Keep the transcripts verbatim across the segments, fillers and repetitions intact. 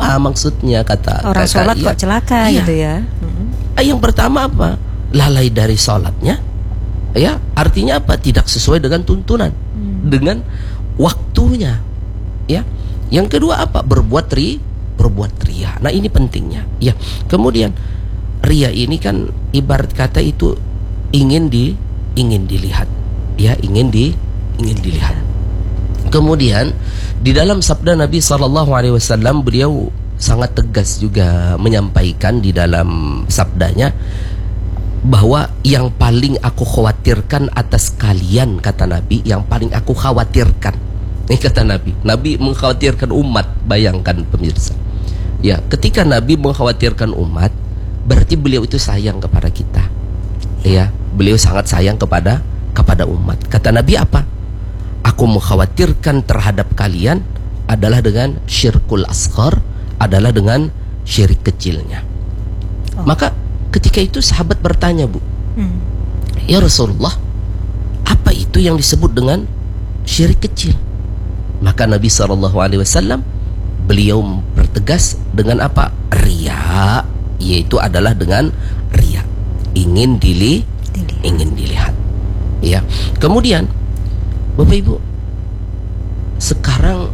apa maksudnya kata orang kakak, sholat ya, kok celaka iya. gitu ya. Mm-hmm. Yang pertama apa? Lalai dari sholatnya, ya artinya apa? Tidak sesuai dengan tuntunan, hmm. dengan waktunya, ya. Yang kedua apa? Berbuat ri, berbuat ria. Nah ini pentingnya, ya. Kemudian ria ini kan ibarat kata itu ingin di, ingin dilihat, ya ingin di, ingin dilihat. Kemudian di dalam sabda Nabi Sallallahu Alaihi Wasallam beliau sangat tegas juga menyampaikan di dalam sabdanya bahwa yang paling aku khawatirkan atas kalian, kata Nabi, yang paling aku khawatirkan, ini kata Nabi, Nabi mengkhawatirkan umat. Bayangkan pemirsa, ya ketika Nabi mengkhawatirkan umat, berarti beliau itu sayang kepada kita, ya beliau sangat sayang kepada kepada umat. Kata Nabi apa? Aku mengkhawatirkan terhadap kalian adalah dengan syirkul asghar, adalah dengan syirik kecilnya. Oh. Maka ketika itu sahabat bertanya, Bu, hmm. ya Rasulullah, apa itu yang disebut dengan syirik kecil? Maka Nabi shallallahu alaihi wasallam beliau bertegas dengan apa? Riya, yaitu adalah dengan riya, ingin dili, dilihat. ingin dilihat. Ya, kemudian Bapak Ibu, sekarang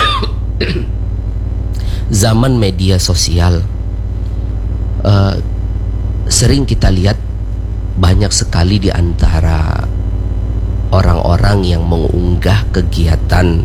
zaman media sosial, uh, sering kita lihat banyak sekali di antara orang-orang yang mengunggah kegiatan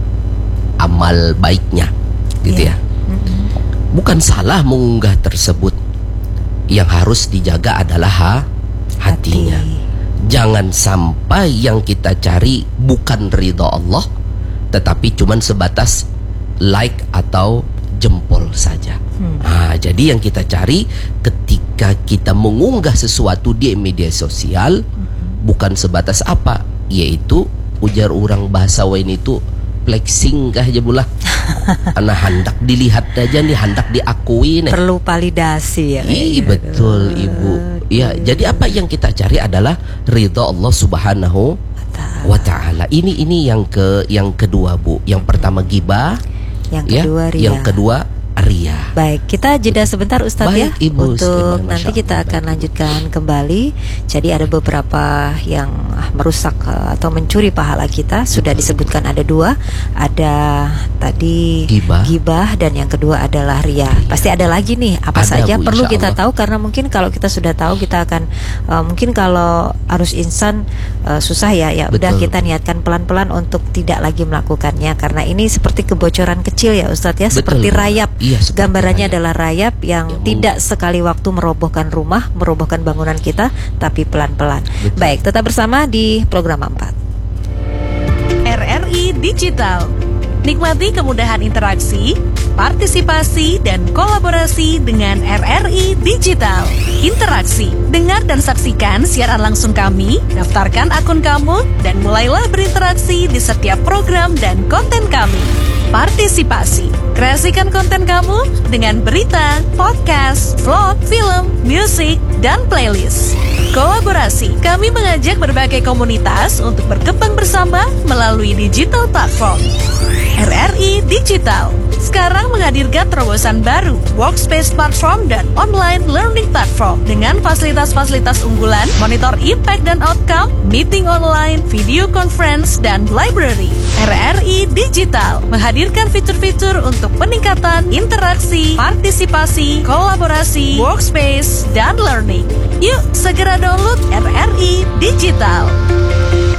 amal baiknya, gitu yeah. ya. Mm-hmm. Bukan salah mengunggah tersebut. Yang harus dijaga adalah ha, hatinya. Hati. Jangan sampai yang kita cari bukan ridha Allah, tetapi cuman sebatas like atau jempol saja. Hmm. Nah, jadi yang kita cari ketika kita mengunggah sesuatu di media sosial, hmm. bukan sebatas apa, yaitu ujar orang bahasa lain itu flexing kah aja bulah. Karena hendak dilihat aja nih, hendak diakui nih. Perlu validasi ya. Iya betul Ibu. Ya, jadi apa yang kita cari adalah ridha Allah Subhanahu wa taala. Ini ini yang ke yang kedua, Bu. Yang pertama ghibah, yang ya, kedua ria. Yang kedua ria. Baik, kita jeda sebentar Ustadz. Baik, ya Ibu, untuk nanti kita akan lanjutkan kembali. Jadi ada beberapa yang merusak atau mencuri pahala kita. Sudah disebutkan ada dua. Ada tadi Gibah, gibah dan yang kedua adalah ria. Pasti ada lagi nih. Apa ada, saja Bu, perlu kita tahu, karena mungkin kalau kita sudah tahu kita akan uh, mungkin kalau harus insan uh, susah ya. Ya udah kita niatkan pelan-pelan untuk tidak lagi melakukannya, karena ini seperti kebocoran kecil ya Ustadz ya. Betul, seperti rayap. Iya, gambarannya rayap. Adalah rayap yang ya, tidak sekali waktu merobohkan rumah, merobohkan bangunan kita, tapi pelan-pelan. Baik, tetap bersama di program empat. R R I Digital. Nikmati kemudahan interaksi, partisipasi, dan kolaborasi dengan R R I Digital. Interaksi, dengar dan saksikan siaran langsung kami, daftarkan akun kamu, dan mulailah berinteraksi di setiap program dan konten kami. Partisipasi, kreasikan konten kamu dengan berita, podcast, vlog, film, musik, dan playlist. Kolaborasi, kami mengajak berbagai komunitas untuk berkembang bersama melalui digital platform. R R I Digital sekarang menghadirkan terobosan baru, workspace platform dan online learning platform dengan fasilitas-fasilitas unggulan, monitor impact dan outcome, meeting online, video conference, dan library. R R I Digital menghadirkan fitur-fitur untuk peningkatan interaksi, partisipasi, kolaborasi, workspace, dan learning. Yuk segera download R R I Digital.